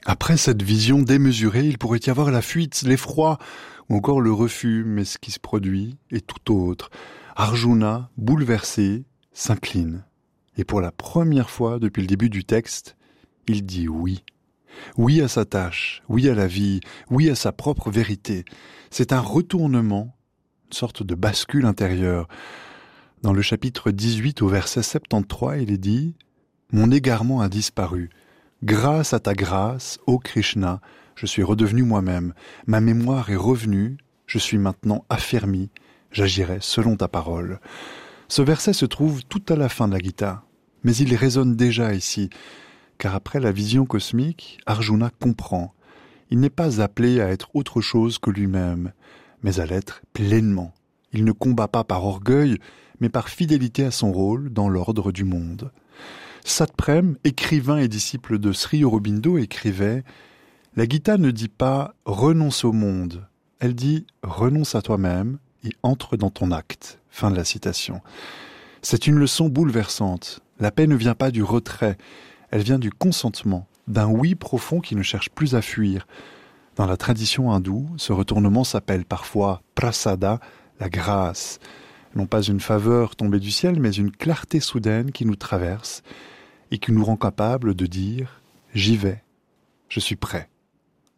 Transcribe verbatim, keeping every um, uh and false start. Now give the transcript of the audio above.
Après cette vision démesurée, il pourrait y avoir la fuite, l'effroi, ou encore le refus, mais ce qui se produit est tout autre. Arjuna, bouleversé, s'incline. Et pour la première fois depuis le début du texte, il dit oui. Oui à sa tâche, oui à la vie, oui à sa propre vérité. C'est un retournement, une sorte de bascule intérieure. Dans le chapitre dix-huit au verset soixante-treize, il est dit « Mon égarement a disparu. Grâce à ta grâce, ô Krishna, je suis redevenu moi-même. Ma mémoire est revenue, je suis maintenant affermi, j'agirai selon ta parole. » Ce verset se trouve tout à la fin de la Gita, mais il résonne déjà ici, car après la vision cosmique, Arjuna comprend. Il n'est pas appelé à être autre chose que lui-même, mais à l'être pleinement. Il ne combat pas par orgueil, mais par fidélité à son rôle dans l'ordre du monde. Satprem, écrivain et disciple de Sri Aurobindo, écrivait « La Gita ne dit pas « renonce au monde », elle dit « renonce à toi-même et entre dans ton acte ». Fin de la citation. C'est une leçon bouleversante. La paix ne vient pas du retrait, elle vient du consentement, d'un oui profond qui ne cherche plus à fuir. Dans la tradition hindoue, ce retournement s'appelle parfois prasada, la grâce. Non pas une faveur tombée du ciel, mais une clarté soudaine qui nous traverse et qui nous rend capables de dire « j'y vais, je suis prêt ».